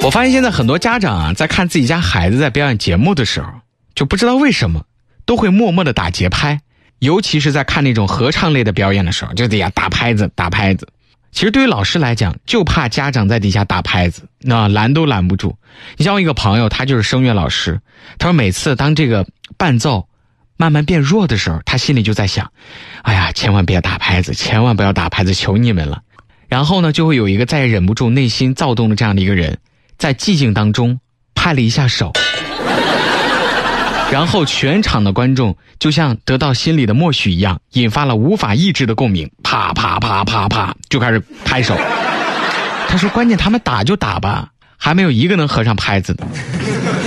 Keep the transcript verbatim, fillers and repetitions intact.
我发现现在很多家长啊，在看自己家孩子在表演节目的时候，就不知道为什么都会默默的打节拍，尤其是在看那种合唱类的表演的时候，就得呀打拍子打拍子。其实对于老师来讲，就怕家长在底下打拍子，那拦都拦不住。你像我一个朋友，他就是声乐老师，他说每次当这个伴奏慢慢变弱的时候，他心里就在想，哎呀，千万别打拍子，千万不要打拍子，求你们了。然后呢，就会有一个再也忍不住内心躁动的这样的一个人，在寂静当中拍了一下手，然后全场的观众就像得到心里的默许一样，引发了无法抑制的共鸣，啪啪啪啪啪就开始拍手。他说关键他们打就打吧，还没有一个能合上拍子的。